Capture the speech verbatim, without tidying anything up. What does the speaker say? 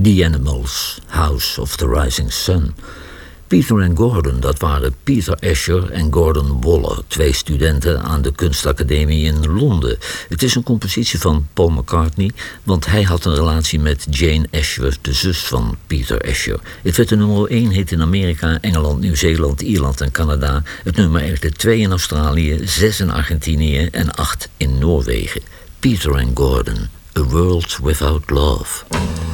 The Animals, House of the Rising Sun. Peter en Gordon, dat waren Peter Asher en Gordon Waller, twee studenten aan de kunstacademie in Londen. Het is een compositie van Paul McCartney, want hij had een relatie met Jane Asher, de zus van Peter Asher. Het werd de nummer één hit in Amerika, Engeland, Nieuw-Zeeland, Ierland en Canada. Het nummer echte twee in Australië, zes in Argentinië en acht in Noorwegen. Peter en Gordon, A World Without Love.